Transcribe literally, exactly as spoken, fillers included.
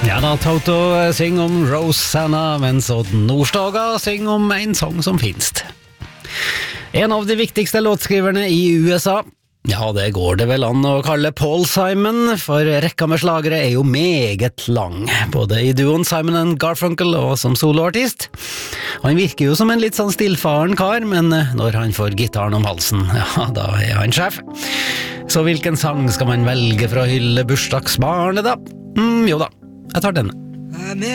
Ja da, Toto synger om Rosanna, mens Odd Nordstoga synger om en sang som finst. En av de viktigste låtskriverne i U S A. Ja, det går det vel an å kalle Paul Simon, for rekka med slagere er jo meget lang, både i duoen Simon and Garfunkel og som soloartist. Han virker jo som en litt sånn stillfaren kar, men når han får gitaren om halsen, ja, da er han sjef. Så hvilken sang skal man velge for å hylle bursdagsbarnet da? Mm, jo da, jeg tar denne.